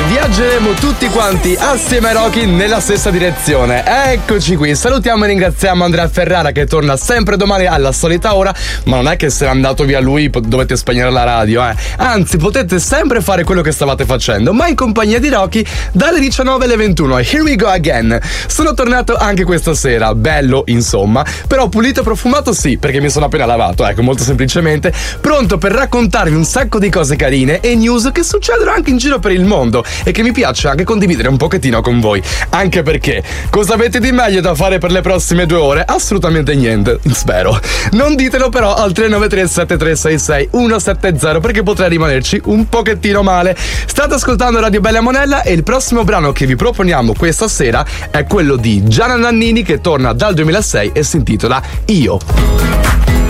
viaggeremo tutti quanti assieme a Rocky nella stessa direzione. Eccoci qui, salutiamo e ringraziamo Andrea Ferrara che torna sempre domani alla solita ora, ma non è che se n'è andato via lui dovete spegnere la radio, anzi potete sempre fare quello che stavate facendo, ma in compagnia di Rocky dalle 19 alle 21. Here we go again. Sono tornato anche questa sera, bello insomma, però pulito e profumato sì, perché mi sono appena lavato, ecco, molto semplicemente, pronto per raccontarvi un sacco di cose carine e news che succedono anche in giro per il mondo e che mi piace anche condividere un pochettino con voi, anche perché cosa avete di meglio da fare per le prossime 2 ore? Assolutamente niente, spero. Non ditelo però al 393-7366-170 perché potrei rimanerci un pochettino male. State ascoltando Radio Bella Monella e il prossimo brano che vi proponiamo questa sera è quello di Gianna Nannini che torna dal 2006 e si intitola Io.